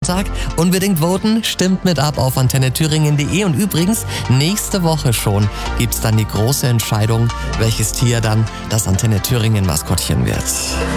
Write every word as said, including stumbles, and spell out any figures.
Sonntag. Unbedingt voten, stimmt mit ab auf antenne thüringen punkt de und übrigens, nächste Woche schon gibt's dann die große Entscheidung, welches Tier dann das Antenne Thüringen Maskottchen wird.